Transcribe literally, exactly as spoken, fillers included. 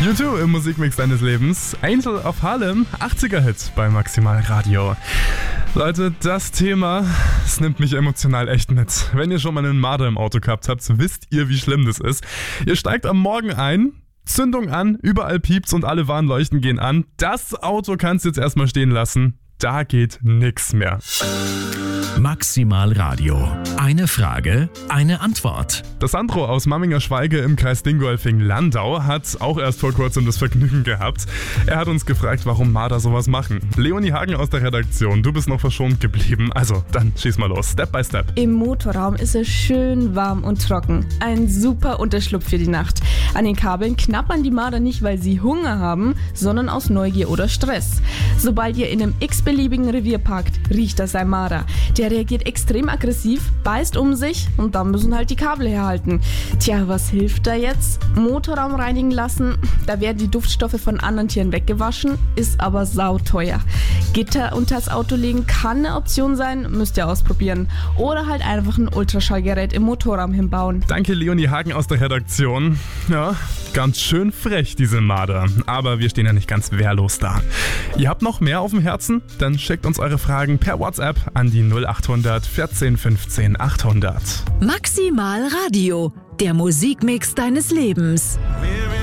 U zwei im Musikmix deines Lebens. Angel of Harlem, achtziger-Hit bei Maximal Radio. Leute, das Thema, das nimmt mich emotional echt mit. Wenn ihr schon mal einen Marder im Auto gehabt habt, wisst ihr, wie schlimm das ist. Ihr steigt am Morgen ein, Zündung an, überall piept's und alle Warnleuchten gehen an. Das Auto kannst du jetzt erstmal stehen lassen. Da geht nix mehr. Maximal Radio. Eine Frage, eine Antwort. Das Sandro aus Mamminger Schweige im Kreis Dingolfing-Landau hat auch erst vor kurzem das Vergnügen gehabt. Er hat uns gefragt, warum Marder sowas machen. Leonie Hagen aus der Redaktion, du bist noch verschont geblieben. Also, dann schieß mal los, Step by Step. Im Motorraum ist es schön warm und trocken. Ein super Unterschlupf für die Nacht. An den Kabeln knabbern die Marder nicht, weil sie Hunger haben, sondern aus Neugier oder Stress. Sobald ihr in einem x-beliebigen Revier parkt, riecht das ein Marder. Der reagiert extrem aggressiv, beißt um sich und dann müssen halt die Kabel herhalten. Tja, was hilft da jetzt? Motorraum reinigen lassen, da werden die Duftstoffe von anderen Tieren weggewaschen, ist aber sauteuer. Gitter unter das Auto legen kann eine Option sein, müsst ihr ausprobieren. Oder halt einfach ein Ultraschallgerät im Motorraum hinbauen. Danke Leonie Hagen aus der Redaktion. Ja, ganz schön frech diese Marder. Aber wir stehen ja nicht ganz wehrlos da. Ihr habt noch mehr auf dem Herzen? Dann schickt uns eure Fragen per WhatsApp an die null achthundert vierzehn fünfzehn achthundert. Maximal Radio, der Musikmix deines Lebens. Wir